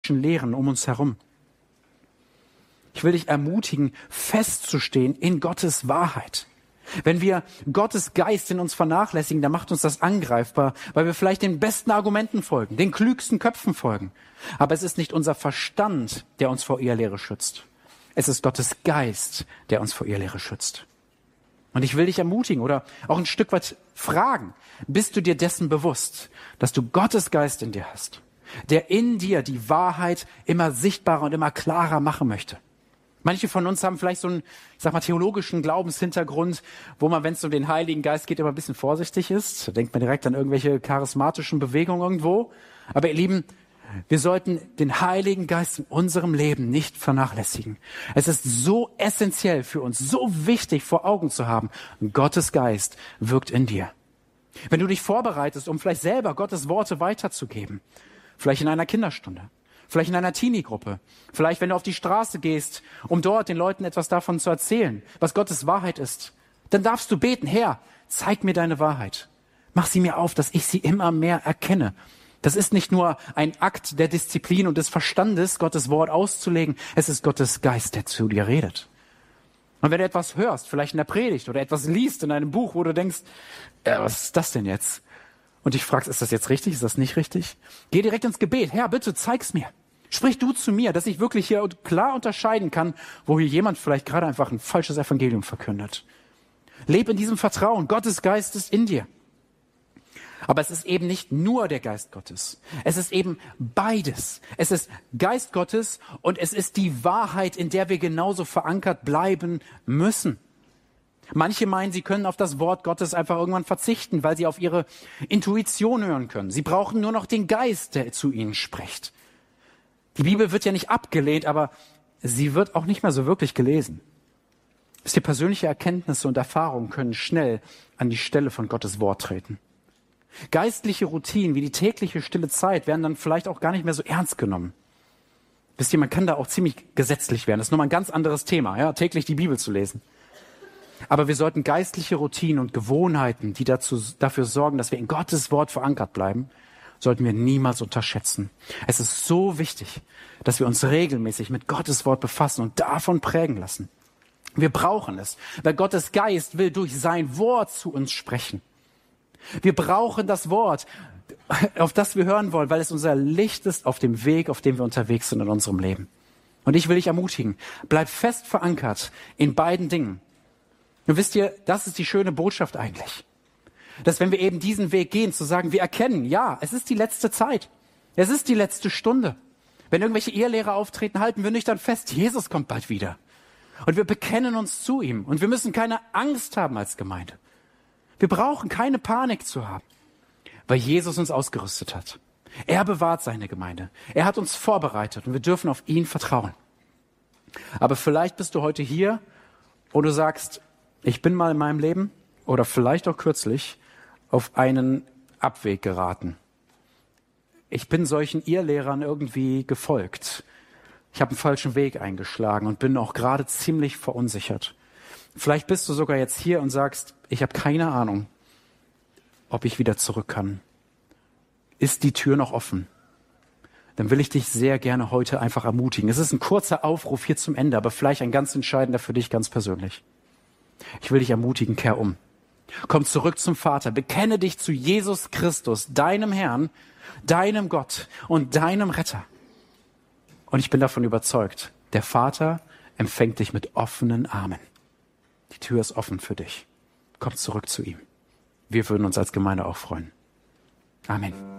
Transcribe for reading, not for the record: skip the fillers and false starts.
falschen Lehren um uns herum. Ich will dich ermutigen, festzustehen in Gottes Wahrheit. Wenn wir Gottes Geist in uns vernachlässigen, dann macht uns das angreifbar, weil wir vielleicht den besten Argumenten folgen, den klügsten Köpfen folgen. Aber es ist nicht unser Verstand, der uns vor Irrlehre schützt. Es ist Gottes Geist, der uns vor Irrlehre schützt. Und ich will dich ermutigen oder auch ein Stück weit fragen, bist du dir dessen bewusst, dass du Gottes Geist in dir hast, der in dir die Wahrheit immer sichtbarer und immer klarer machen möchte? Manche von uns haben vielleicht so einen, theologischen Glaubenshintergrund, wo man, wenn es um den Heiligen Geist geht, immer ein bisschen vorsichtig ist. Da denkt man direkt an irgendwelche charismatischen Bewegungen irgendwo. Aber ihr Lieben, wir sollten den Heiligen Geist in unserem Leben nicht vernachlässigen. Es ist so essentiell für uns, so wichtig vor Augen zu haben, Gottes Geist wirkt in dir. Wenn du dich vorbereitest, um vielleicht selber Gottes Worte weiterzugeben, vielleicht in einer Kinderstunde, vielleicht in einer Teenie-Gruppe, vielleicht wenn du auf die Straße gehst, um dort den Leuten etwas davon zu erzählen, was Gottes Wahrheit ist, dann darfst du beten, Herr, zeig mir deine Wahrheit. Mach sie mir auf, dass ich sie immer mehr erkenne. Das ist nicht nur ein Akt der Disziplin und des Verstandes, Gottes Wort auszulegen, es ist Gottes Geist, der zu dir redet. Und wenn du etwas hörst, vielleicht in der Predigt oder etwas liest in einem Buch, wo du denkst, was ist das denn jetzt? Und dich fragst, ist das jetzt richtig, ist das nicht richtig? Geh direkt ins Gebet. Herr, bitte zeig's mir. Sprich du zu mir, dass ich wirklich hier klar unterscheiden kann, wo hier jemand vielleicht gerade einfach ein falsches Evangelium verkündet. Leb in diesem Vertrauen. Gottes Geist ist in dir. Aber es ist eben nicht nur der Geist Gottes. Es ist eben beides. Es ist Geist Gottes und es ist die Wahrheit, in der wir genauso verankert bleiben müssen. Manche meinen, sie können auf das Wort Gottes einfach irgendwann verzichten, weil sie auf ihre Intuition hören können. Sie brauchen nur noch den Geist, der zu ihnen spricht. Die Bibel wird ja nicht abgelehnt, aber sie wird auch nicht mehr so wirklich gelesen. Die persönliche Erkenntnisse und Erfahrungen können schnell an die Stelle von Gottes Wort treten. Geistliche Routinen wie die tägliche stille Zeit werden dann vielleicht auch gar nicht mehr so ernst genommen. Wisst ihr, man kann da auch ziemlich gesetzlich werden. Das ist nochmal ein ganz anderes Thema, ja, täglich die Bibel zu lesen. Aber wir sollten geistliche Routinen und Gewohnheiten, die dafür sorgen, dass wir in Gottes Wort verankert bleiben, sollten wir niemals unterschätzen. Es ist so wichtig, dass wir uns regelmäßig mit Gottes Wort befassen und davon prägen lassen. Wir brauchen es, weil Gottes Geist will durch sein Wort zu uns sprechen. Wir brauchen das Wort, auf das wir hören wollen, weil es unser Licht ist auf dem Weg, auf dem wir unterwegs sind in unserem Leben. Und ich will dich ermutigen, bleib fest verankert in beiden Dingen. Und wisst ihr, das ist die schöne Botschaft eigentlich. Dass wenn wir eben diesen Weg gehen, zu sagen, wir erkennen, ja, es ist die letzte Zeit. Es ist die letzte Stunde. Wenn irgendwelche Irrlehrer auftreten, halten wir nüchtern fest, Jesus kommt bald wieder. Und wir bekennen uns zu ihm. Und wir müssen keine Angst haben als Gemeinde. Wir brauchen keine Panik zu haben, weil Jesus uns ausgerüstet hat. Er bewahrt seine Gemeinde. Er hat uns vorbereitet und wir dürfen auf ihn vertrauen. Aber vielleicht bist du heute hier und du sagst, ich bin mal in meinem Leben oder vielleicht auch kürzlich auf einen Abweg geraten. Ich bin solchen Irrlehrern irgendwie gefolgt. Ich habe einen falschen Weg eingeschlagen und bin auch gerade ziemlich verunsichert. Vielleicht bist du sogar jetzt hier und sagst, ich habe keine Ahnung, ob ich wieder zurück kann. Ist die Tür noch offen? Dann will ich dich sehr gerne heute einfach ermutigen. Es ist ein kurzer Aufruf hier zum Ende, aber vielleicht ein ganz entscheidender für dich ganz persönlich. Ich will dich ermutigen, kehr um. Komm zurück zum Vater, bekenne dich zu Jesus Christus, deinem Herrn, deinem Gott und deinem Retter. Und ich bin davon überzeugt, der Vater empfängt dich mit offenen Armen. Die Tür ist offen für dich. Komm zurück zu ihm. Wir würden uns als Gemeinde auch freuen. Amen.